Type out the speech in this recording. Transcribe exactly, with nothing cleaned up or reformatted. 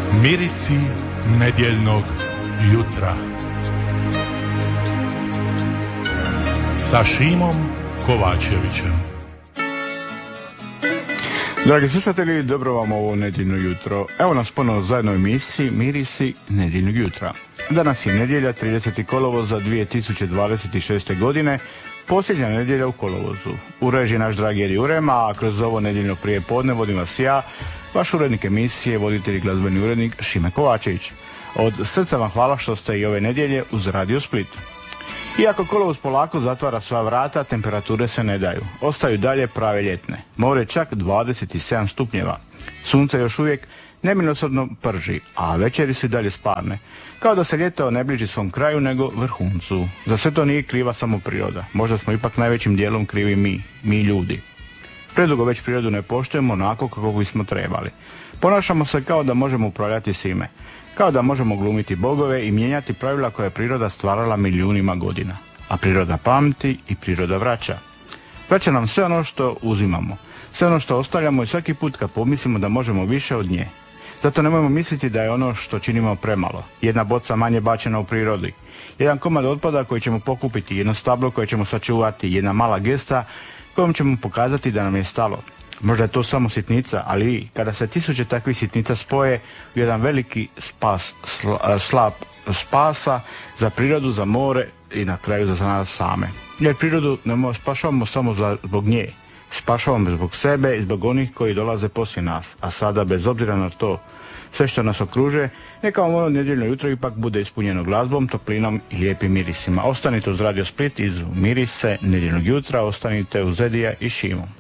Mirisi nedjeljnog jutra sa Šimom Kovačevićem. Dragi slušatelji, dobro vam ovo nedjeljno jutro. Evo nas ponovno zajedno u emisiji Mirisi nedjeljnog jutra. Danas je nedjelja, trideseti kolovoza dvije tisuće dvadeset šeste. godine, posljednja nedjelja u kolovozu. U režiji naš dragi Edi Urema, a kroz ovo nedjeljno prijepodne vodim vas ja, vaš urednik emisije, voditelj i glazbeni urednik Šime Kovačević. Od srca vam hvala što ste i ove nedjelje uz Radio Split. Iako kolovoz polako zatvara sva vrata, temperature se ne daju. Ostaju dalje prave ljetne. More čak dvadeset sedam stupnjeva. Sunce još uvijek nemilosrdno prži, a večeri su i dalje sparne. Kao da se ljeto ne bliži svom kraju, nego vrhuncu. Za sve to nije kriva samo priroda. Možda smo ipak najvećim dijelom krivi mi, mi ljudi. Predugo već prirodu ne poštujemo onako kako bismo trebali. Ponašamo se kao da možemo upravljati svime. Kao da možemo glumiti bogove i mijenjati pravila koje je priroda stvarala milijunima godina. A priroda pamti i priroda vraća. Vraća nam sve ono što uzimamo. Sve ono što ostavljamo i svaki put kad pomislimo da možemo više od nje. Zato nemojmo misliti da je ono što činimo premalo. Jedna boca manje bačena u prirodi. Jedan komad otpada koji ćemo pokupiti, jedno stablo koje ćemo sačuvati, jedna mala gesta kojom ćemo pokazati da nam je stalo. Možda je to samo sitnica, ali kada se tisuće takvih sitnica spoje u jedan veliki spas, sla, slap spasa za prirodu, za more i na kraju za nas same. Jer prirodu ne spašavamo samo za, zbog nje. Spašavamo zbog sebe i zbog onih koji dolaze poslije nas. A sada, bez obzira na to, sve što nas okruže, neka vam ovo nedjeljno jutro ipak bude ispunjeno glazbom, toplinom i lijepim mirisima. Ostanite uz Radio Split iz Mirise nedjeljnog jutra, ostanite uz Edija i Šimu.